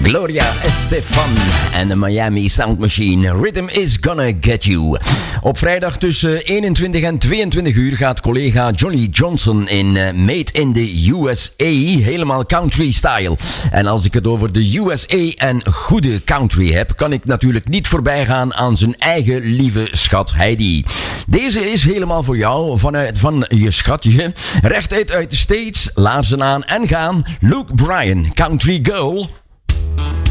Gloria Estefan en de Miami Sound Machine. Rhythm is gonna get you. Op vrijdag tussen 21 en 22 uur gaat collega Johnny Johnson in Made in the USA, helemaal country style. En als ik het over de USA en goede country heb, kan ik natuurlijk niet voorbij gaan aan zijn eigen lieve schat Heidi. Deze is helemaal voor jou, van je schatje. Rechtuit uit de States, laarzen aan en gaan. Luke Bryan, Country Girl.